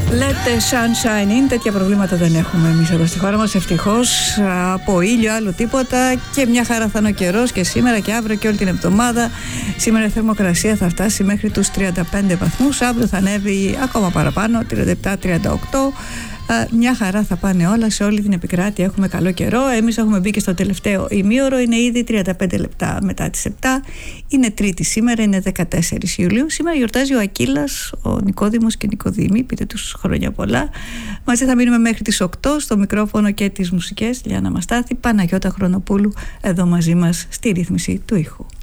Let the sunshine in. Τέτοια προβλήματα δεν έχουμε εμείς εδώ στη χώρα μας, ευτυχώς. Από ήλιο, άλλο τίποτα. Και μια χαρά θα είναι ο καιρός και σήμερα και αύριο και όλη την εβδομάδα. Σήμερα η θερμοκρασία θα φτάσει μέχρι τους 35 βαθμούς. Αύριο θα ανέβει ακόμα παραπάνω, 37-38. Μια χαρά θα πάνε όλα σε όλη την επικράτεια. Έχουμε καλό καιρό. Εμείς έχουμε μπει και στο τελευταίο ημίωρο. Είναι ήδη 35 λεπτά μετά τις 7. Είναι Τρίτη σήμερα, είναι 14 Ιουλίου. Σήμερα γιορτάζει ο Ακύλας, ο Νικόδημος και Νικοδήμη. Πείτε τους χρόνια πολλά. Μαζί θα μείνουμε μέχρι τις 8 στο μικρόφωνο και τις μουσικές. Λιάννα Μαστάθη, Παναγιώτα Χρονοπούλου εδώ μαζί μας στη ρύθμιση του ήχου.